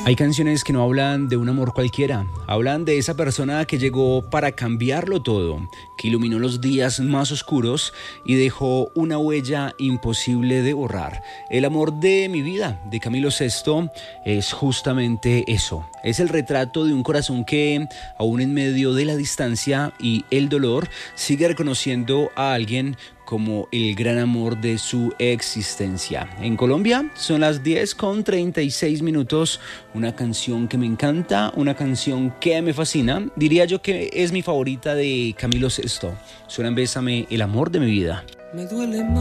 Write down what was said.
Hay canciones que no hablan de un amor cualquiera, hablan de esa persona que llegó para cambiarlo todo, que iluminó los días más oscuros y dejó una huella imposible de borrar. El amor de mi vida, de Camilo Sesto, es justamente eso. Es el retrato de un corazón que, aún en medio de la distancia y el dolor, sigue reconociendo a alguien como el gran amor de su existencia. En Colombia son las 10:36, una canción que me encanta, una canción que me fascina, diría yo que es mi favorita de Camilo Sesto. Suena en Bésame, el amor de mi vida. Me duele más